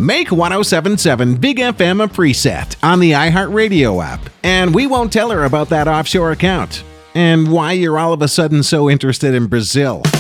Make 1077 Big FM a preset on the iHeartRadio app, and we won't tell her about that offshore account and why you're all of a sudden so interested in Brazil.